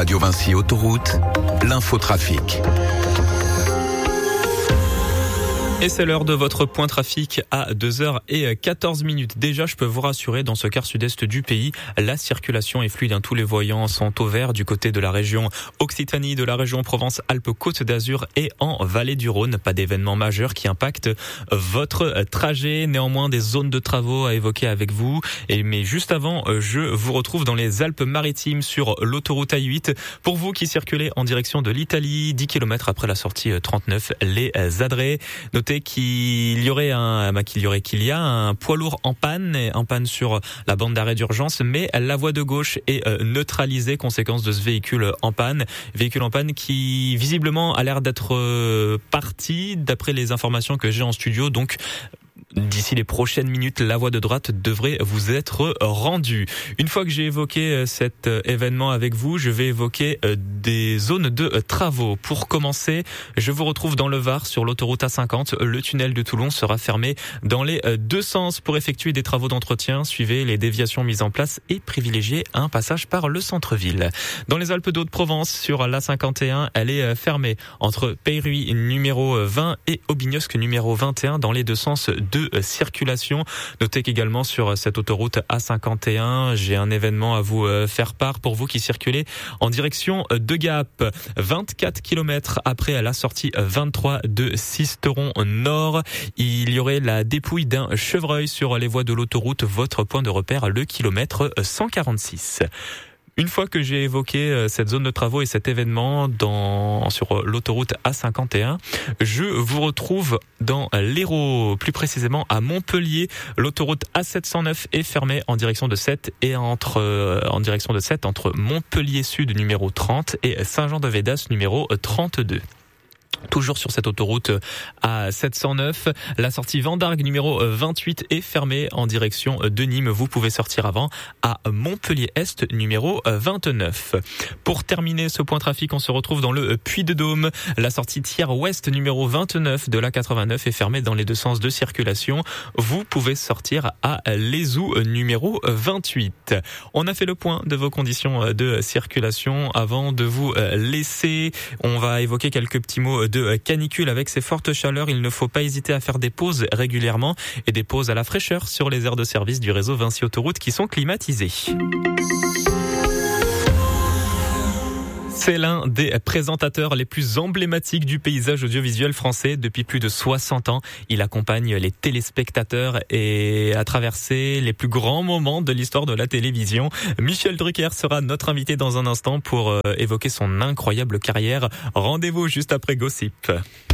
Radio Vinci Autoroute, l'infotrafic. Et c'est l'heure de votre point trafic à 2h14. Déjà, je peux vous rassurer, dans ce quart sud-est du pays, la circulation est fluide. Tous les voyants sont au vert du côté de la région Occitanie, de la région Provence-Alpes-Côte d'Azur et en Vallée du Rhône. Pas d'événements majeurs qui impactent votre trajet. Néanmoins, des zones de travaux à évoquer avec vous. Mais juste avant, je vous retrouve dans les Alpes-Maritimes sur l'autoroute A8. Pour vous qui circulez en direction de l'Italie, 10 km après la sortie 39, les Adrets. Notez qu'il y a un poids lourd en panne sur la bande d'arrêt d'urgence, mais la voie de gauche est neutralisée, conséquence de ce véhicule en panne qui visiblement a l'air d'être parti d'après les informations que j'ai en studio. Donc d'ici les prochaines minutes, la voie de droite devrait vous être rendue. Une fois que j'ai évoqué cet événement avec vous, je vais évoquer des zones de travaux. Pour commencer, je vous retrouve dans le Var sur l'autoroute A50. Le tunnel de Toulon sera fermé dans les deux sens pour effectuer des travaux d'entretien. Suivez les déviations mises en place et privilégiez un passage par le centre-ville. Dans les Alpes d'Haute-Provence, sur l'A51, elle est fermée entre Peyruy numéro 20 et Aubignosc numéro 21 dans les deux sens de circulation. Notez qu'également sur cette autoroute A51, j'ai un événement à vous faire part pour vous qui circulez en direction de Gap. 24 km après la sortie 23 de Sisteron Nord, il y aurait la dépouille d'un chevreuil sur les voies de l'autoroute. Votre point de repère, le kilomètre 146. Une fois que j'ai évoqué cette zone de travaux et cet événement sur l'autoroute A51, je vous retrouve dans l'Hérault, plus précisément à Montpellier. L'autoroute A709 est fermée en direction de Sète et entre Montpellier Sud numéro 30 et Saint-Jean-de-Védas numéro 32. Toujours sur cette autoroute A709, la sortie Vendargue numéro 28 est fermée en direction de Nîmes. Vous pouvez sortir avant à Montpellier-Est numéro 29. Pour terminer ce point trafic, on se retrouve dans le Puy-de-Dôme. La sortie Thiers-Ouest numéro 29 de la 89 est fermée dans les deux sens de circulation. Vous pouvez sortir à Lézou numéro 28. On a fait le point de vos conditions de circulation. Avant de vous laisser, on va évoquer quelques petits mots de canicule. Avec ces fortes chaleurs, il ne faut pas hésiter à faire des pauses régulièrement et des pauses à la fraîcheur sur les aires de service du réseau Vinci Autoroute qui sont climatisées. C'est l'un des présentateurs les plus emblématiques du paysage audiovisuel français depuis plus de 60 ans. Il accompagne les téléspectateurs et a traversé les plus grands moments de l'histoire de la télévision. Michel Drucker sera notre invité dans un instant pour évoquer son incroyable carrière. Rendez-vous juste après Gossip.